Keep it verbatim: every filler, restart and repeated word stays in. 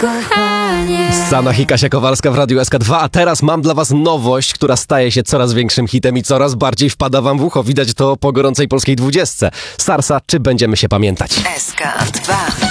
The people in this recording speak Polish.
kochanie. Sana i Kasia Kowalska w Radiu S K dwa, a teraz mam dla was nowość, która staje się coraz większym hitem i coraz bardziej wpada wam w ucho. Widać to po gorącej polskiej dwudziestce. Sarsa, czy będziemy się pamiętać? S K dwa.